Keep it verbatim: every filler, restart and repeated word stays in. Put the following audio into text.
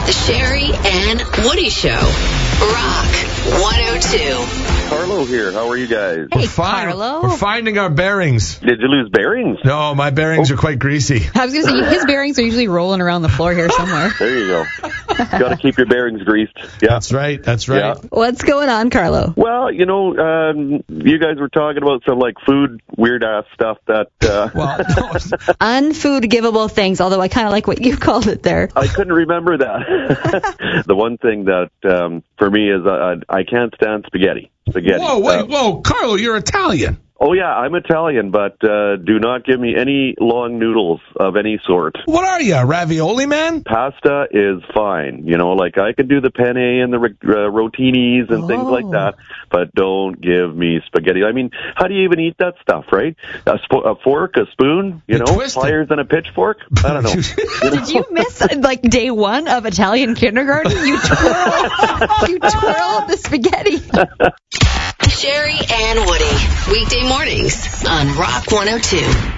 The Sherry and Woody Show. Rock one oh two. Carlo here. How are you guys? Hey, We're fine. Carlo. We're finding our bearings. Did you lose bearings? No, my bearings oh. are quite greasy. I was going to say, his bearings are usually rolling around the floor here somewhere. There you go. Got to keep your bearings greased. Yeah. That's right. That's right. Yeah. What's going on, Carlo? Well, you know, um, you guys were talking about some, like, food weird-ass stuff that... Uh... Well, unfood-givable things, although I kind of like what you called it there. I couldn't remember that. The one thing that, um, for me, is uh, I can't stand spaghetti. Spaghetti. Whoa, wait, uh, whoa, Carlo, you're Italian. Oh, yeah, I'm Italian, but uh, do not give me any long noodles of any sort. What are you, a ravioli man? Pasta is fine. You know, like I could do the penne and the uh, rotinis and oh. things like that, but don't give me spaghetti. I mean, how do you even eat that stuff, right? A, sp- a fork, a spoon, you, you know, twist pliers it. and a pitchfork? I don't know. You know? Did you miss, like, day one of Italian kindergarten? You twirl, you twirl the spaghetti. Sherry and Woody, weekday mornings on Rock one oh two.